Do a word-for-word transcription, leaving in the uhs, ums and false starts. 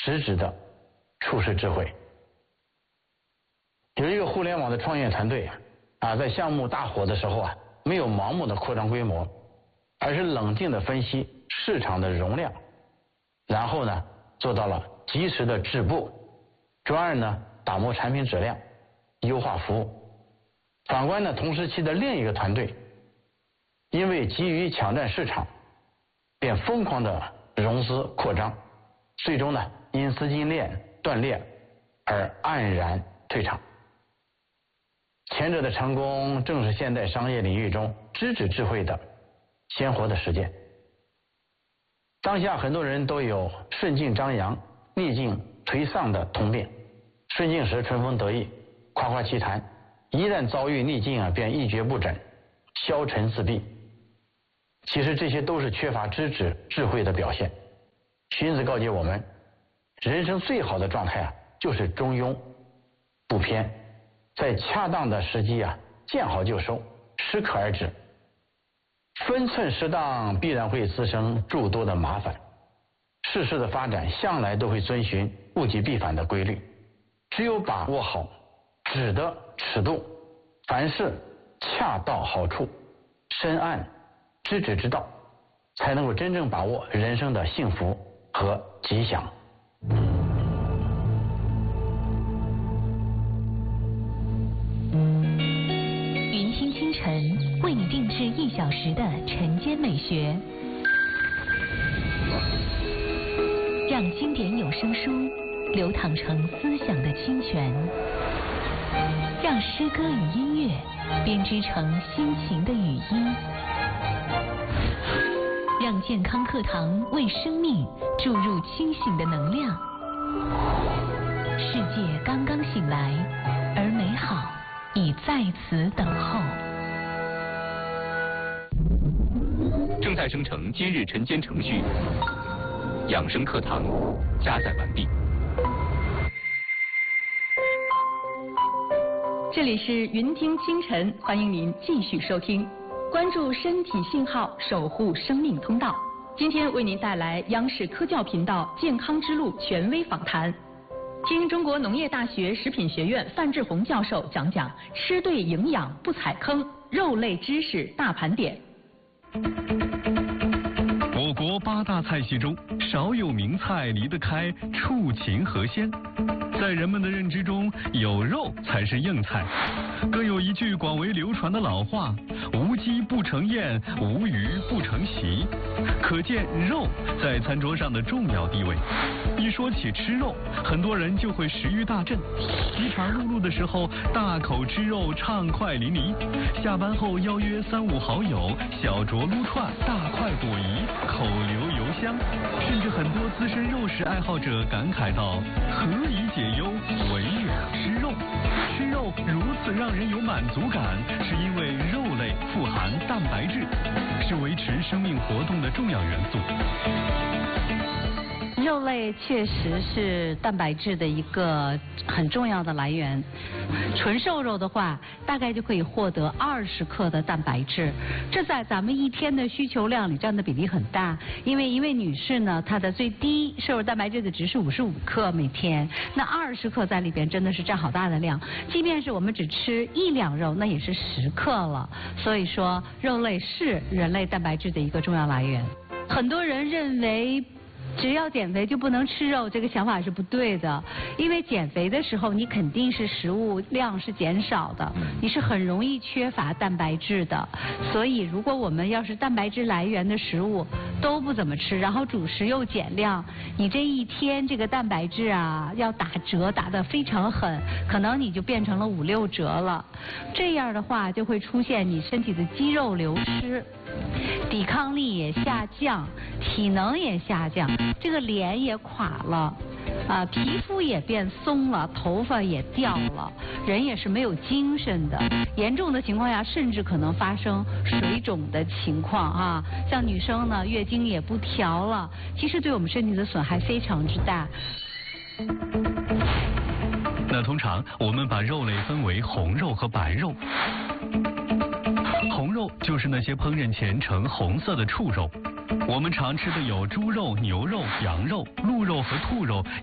实质的处世智慧。有一个互联网的创业团队啊，在项目大火的时候啊，没有盲目的扩张规模，而是冷静的分析市场的容量，然后呢，做到了及时的止步，专案呢打磨产品质量，优化服务。反观呢，同时期的另一个团队，因为急于抢占市场，便疯狂的融资扩张，最终呢因资金链断裂而黯然退场。前者的成功正是现代商业领域中知识智慧的鲜活的实践。当下很多人都有顺境张扬、逆境颓丧的通病，顺境时春风得意、夸夸其谈，一旦遭遇逆境啊，便一蹶不振、消沉自闭。其实这些都是缺乏知识智慧的表现。荀子告诫我们，人生最好的状态啊，就是中庸不偏，在恰当的时机啊，见好就收，适可而止。分寸失当，必然会滋生诸多的麻烦。世事的发展向来都会遵循物极必反的规律，只有把握好止的尺度，凡事恰到好处，深谙知止之道，才能够真正把握人生的幸福和吉祥。 云听清晨为你定制一小时的晨间美学，让经典有声书流淌成思想的清泉，让诗歌与音乐编织成心情的语音，让健康课堂为生命注入清醒的能量。世界刚刚醒来，而美好已在此等候。 正在生成今日晨间程序，养生课堂加载完毕。 这里是云听清晨，欢迎您继续收听，关注身体信号，守护生命通道。今天为您带来央视科教频道健康之路权威访谈，听中国农业大学食品学院范志红教授讲讲吃对营养不踩坑，肉类知识大盘点。 我国八大菜系中，少有名菜离得开畜禽和鲜。在人们的认知中，有肉才是硬菜。更有一句广为流传的老话：无鸡不成宴，无鱼不成席。可见肉在餐桌上的重要地位。一说起吃肉，很多人就会食欲大振，饥肠辘辘的时候大口吃肉，畅快淋漓；下班后邀约三五好友，小酌撸串，大快朵颐，口流油香。甚至很多资深肉食爱好者感慨道：何以解忧，唯有吃肉。吃肉如此让人有满足感，是因为肉类富含蛋白质，是维持生命活动的重要元素。 肉类确实是蛋白质的一个很重要的来源。纯瘦肉的话，大概就可以获得二十克的蛋白质，这在咱们一天的需求量里占的比例很大。因为一位女士呢，她的最低摄入蛋白质的值是五十五克每天，那二十克在里边真的是占好大的量。即便是我们只吃一两肉，那也是十克了。所以说，肉类是人类蛋白质的一个重要来源。很多人认为只要减肥就不能吃肉，这个想法是不对的。因为减肥的时候，你肯定是食物量是减少的，你是很容易缺乏蛋白质的。所以如果我们要是蛋白质来源的食物都不怎么吃，然后主食又减量，你这一天这个蛋白质啊要打折打得非常狠，可能你就变成了五六折了。这样的话就会出现你身体的肌肉流失，抵抗力也下降，体能也下降，这个脸也垮了，啊，皮肤也变松了，头发也掉了，人也是没有精神的。严重的情况下，甚至可能发生水肿的情况啊。像女生呢，月经也不调了，其实对我们身体的损害非常之大。 那通常我们把肉类分为红肉和白肉。红肉就是那些烹饪前呈红色的畜肉，我们常吃的有猪肉、牛肉、羊肉、鹿肉和兔肉。